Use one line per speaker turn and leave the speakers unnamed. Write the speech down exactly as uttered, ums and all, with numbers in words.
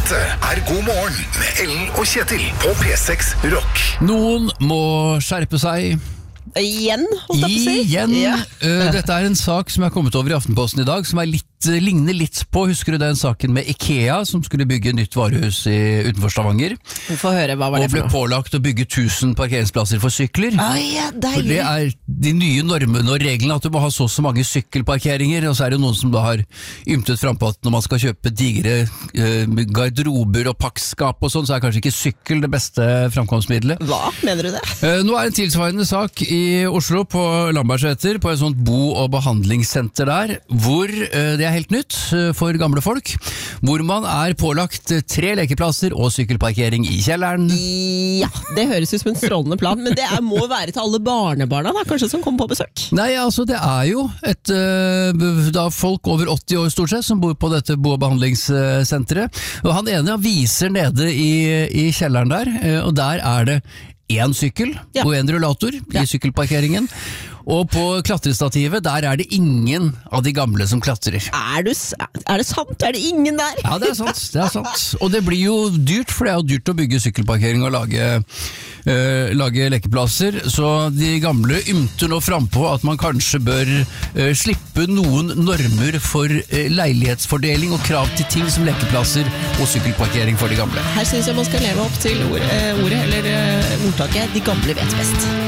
Dette er God morgen med Ellen og Kjetil på P seks Rock.
Noen må skjerpe seg.
Igjen, holdt jeg på å si.
Igjen.
Ja.
Uh, dette er en sak som er kommet over i Aftenposten i dag, som er litt, ligner litt på, husker du den saken med IKEA, som skulle bygge nytt varehus i, utenfor Stavanger?
Få høre, hva var det
og ble
for noe?
pålagt å bygge tusen parkeringsplasser for sykler.
Ah, ja,
For det er de nye normene og reglene at du må ha så og så mange sykkelparkeringer, og så er det noen som da har ymtet frem på at når man skal kjøpe digre uh, garderober og pakkskap og sånn, så er kanskje ikke sykkel det beste framkomstmiddelet.
Hva mener du det?
Uh, nå er en tilsvarende sak i Oslo på Lambertseter, på et sånt bo- og behandlingssenter der, hvor uh, det er helt nytt uh, for gamle folk, hvor man er pålagt uh, tre lekeplasser og sykkelparkering i kjelleren.
Ja, det høres ut som en strålende plan, men det er, må være til alle barnebarna da, kanskje, som kommer på besøk.
Nei, altså det er jo et, uh, da folk over åtti år stort sett som bor på dette bo- og behandlingssenteret, og han ene viser nede i, i kjelleren der, uh, og der er det en sykkel
Ja.
og en rullator
Ja.
i sykkelparkeringen, og på klatrestativet der er det ingen av de gamle som klatrer.
Er, du, s- er det sant? Er det ingen der?
Ja, det er sant, det er sant. Og det blir jo dyrt, for det er jo dyrt å bygge sykkelparkering og lage, øh, lage lekeplasser, så de gamle ymter nå frempå at man kanskje bør øh, slippe noen normer for øh, leilighetsfordeling og krav til ting som lekeplasser og sykkelparkering for de gamle.
Her synes jeg man skal leve opp til ord, eh, ordet, eller eh, ordtaket, de gamle vet best.